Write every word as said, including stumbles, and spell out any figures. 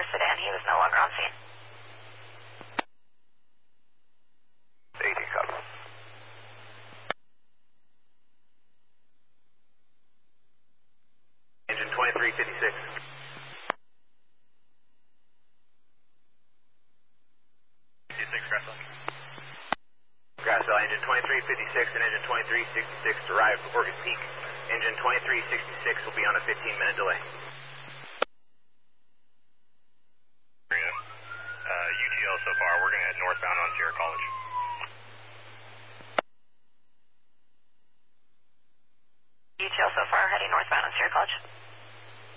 sedan. He was no longer on scene. eighty, copy. Engine twenty-three fifty-six. fifty-six, Grassville. Grassville, engine twenty-three fifty-six and engine twenty-three sixty-six arrived at Orchid Peak. Engine twenty-three sixty-six will be on a fifteen minute delay. Uh, U T L so far, we're going to head northbound on Sierra College.